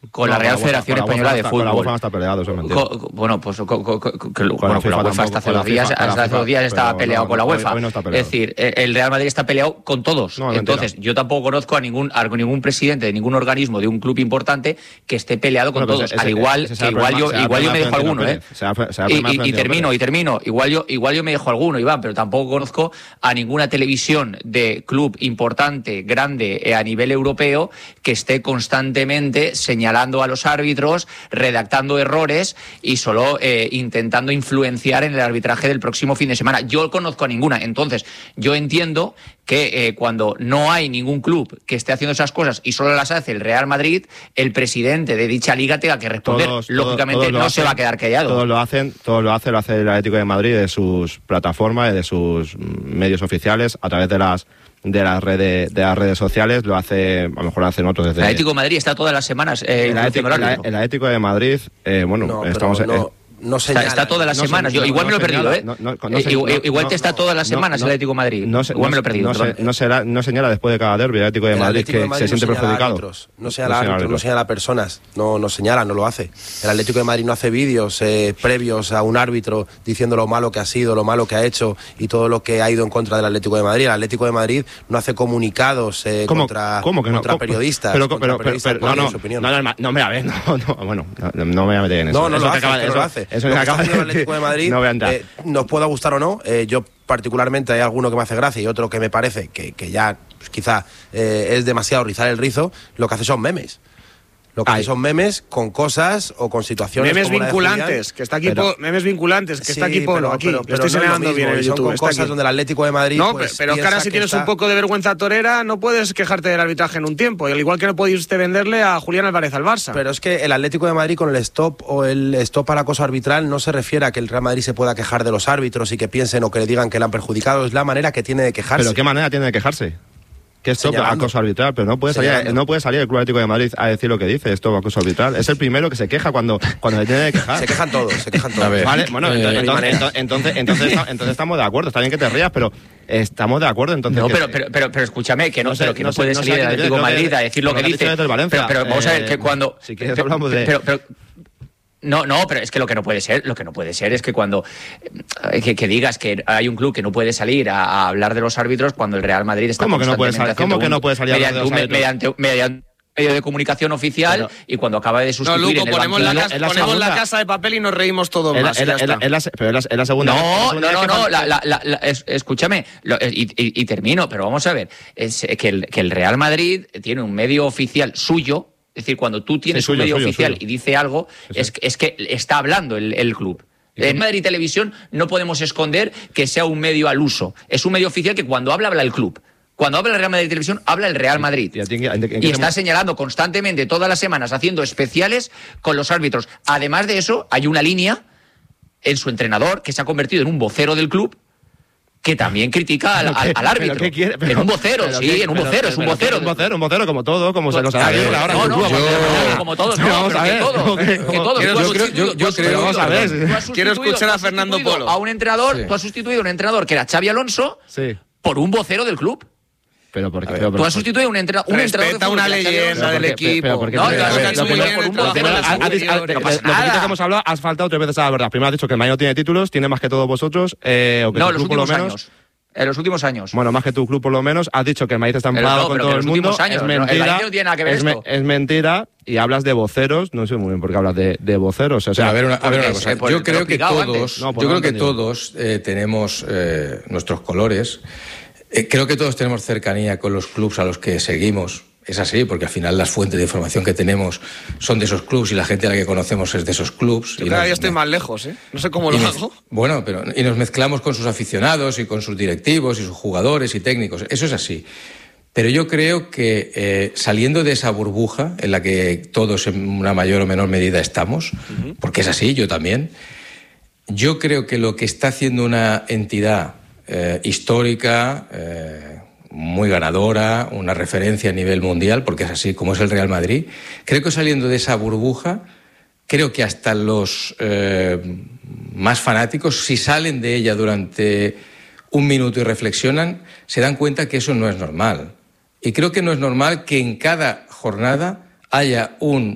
con la Real Federación Española de Fútbol. Con la UEFA no está peleado, eso es mentira. Bueno, pues con la UEFA hasta hace 2 días estaba peleado con la UEFA. Es decir, el Real Madrid está peleado con todos. Entonces, yo tampoco conozco a ningún presidente de ningún organismo de un club importante que esté peleado con todos. Al igual que igual yo me dejo alguno, y termino. Igual yo me dejo alguno, Iván, pero tampoco conozco a ninguna televisión de club importante, grande, a nivel europeo, que esté constantemente señalando a los árbitros, redactando errores y solo intentando influenciar en el arbitraje del próximo fin de semana. Yo conozco a ninguna. Entonces, yo entiendo que cuando no hay ningún club que esté haciendo esas cosas y solo las hace el Real Madrid, el presidente de dicha liga tenga que responder. Lógicamente no se va a quedar callado. Todos lo hace el Atlético de Madrid de sus plataformas, de sus medios oficiales, a través de las redes sociales. Lo hace, a lo mejor lo hacen otros desde... El Atlético de Madrid está todas las semanas el Atlético de Madrid, no señala, está todas las semanas. Igual me lo he perdido, igual te está todas las semanas el Atlético de Madrid. Igual me lo he perdido. No señala después de cada derbi el Atlético de Madrid que se siente perjudicado. No señala personas, no señala, no lo hace. El Atlético de Madrid no hace vídeos previos a un árbitro diciendo lo malo que ha sido, lo malo que ha hecho y todo lo que ha ido en contra del Atlético de Madrid. El Atlético de Madrid no hace comunicados contra periodistas. No me a ver, no me voy a meter en eso. No lo hace. Eso lo que está haciendo el Atlético de Madrid, nos pueda gustar o no, yo particularmente hay alguno que me hace gracia y otro que me parece que ya pues, quizá es demasiado rizar el rizo. Lo que hace son memes. Lo que hay son memes con cosas o con situaciones memes vinculantes, que está aquí memes vinculantes, que está aquí Polo, aquí. Lo estoy señalando bien en YouTube. Son cosas donde el Atlético de Madrid... No, pero es que ahora si tienes un poco de vergüenza torera, no puedes quejarte del arbitraje en un tiempo. Al igual que no podéis usted venderle a Julián Álvarez al Barça. Pero es que el Atlético de Madrid con el stop o el stop al acoso arbitral no se refiere a que el Real Madrid se pueda quejar de los árbitros y que piensen o que le digan que le han perjudicado. Es la manera que tiene de quejarse. ¿Pero qué manera tiene de quejarse? Que esto es acoso arbitral, pero no puede salir el Club Atlético de Madrid a decir lo que dice, esto es acoso arbitral. Es el primero que se queja cuando le tiene que quejar. Se quejan todos. Vale, bueno, entonces estamos de acuerdo, está bien que te rías, pero estamos de acuerdo, entonces... No, pero escúchame, que no puede salir el Atlético de Madrid a decir lo que dice. Pero vamos a ver, que cuando... Si quieres hablamos de... No, pero es que lo que no puede ser es que cuando que digas que hay un club que no puede salir a hablar de los árbitros cuando el Real Madrid está ¿Cómo que no puede salir a hablar de los árbitros? Mediante medio de comunicación oficial, y cuando acaba de sustituir Luco, ponemos la casa de papel y nos reímos todos más. Pero es la segunda. Escúchame, y termino, pero vamos a ver, es que el Real Madrid tiene un medio oficial suyo. Es decir, cuando tú tienes un medio oficial y dice algo, es que está hablando el club. En Madrid Televisión no podemos esconder que sea un medio al uso. Es un medio oficial que cuando habla el club. Cuando habla el Real Madrid Televisión, habla el Real Madrid. Y está señalando constantemente, todas las semanas, haciendo especiales con los árbitros. Además de eso, hay una línea en su entrenador que se ha convertido en un vocero del club, que también critica al árbitro. En un vocero, es un vocero. Un vocero como todo, como se los ha dicho ahora. Como todos, yo creo, vamos a ver. Quiero escuchar a Fernando Polo. A un entrenador, tú has sustituido a un entrenador que era Xavi Alonso por un vocero del club. Pero porque tú has sustituido a un entrenador. Respeta una leyenda del equipo. Lo que hemos hablado, has faltado 3 veces a la verdad. Primero has dicho que el Madrid no tiene títulos, tiene más que todos vosotros, o que no, los últimos años. En los últimos años. Bueno, más que tu club por lo menos. Has dicho que el Madrid está enfadado con todo el mundo. Años, es mentira. El Madrid no tiene nada que ver esto. Es mentira. Y hablas de voceros. No sé muy bien por qué hablas de voceros. O sea, a ver una cosa. Yo creo que todos tenemos nuestros colores. Creo que todos tenemos cercanía con los clubs a los que seguimos. Es así, porque al final las fuentes de información que tenemos son de esos clubs y la gente a la que conocemos es de esos clubs. Yo cada día estoy más lejos, No sé cómo lo hago. Bueno, y nos mezclamos con sus aficionados y con sus directivos y sus jugadores y técnicos. Eso es así. Pero yo creo que saliendo de esa burbuja en la que todos en una mayor o menor medida estamos, porque es así, yo también, yo creo que lo que está haciendo una entidad histórica, muy ganadora, una referencia a nivel mundial, porque es así como es el Real Madrid. Creo que saliendo de esa burbuja, creo que hasta los más fanáticos, si salen de ella durante un minuto y reflexionan, se dan cuenta que eso no es normal. Y creo que no es normal que en cada jornada haya un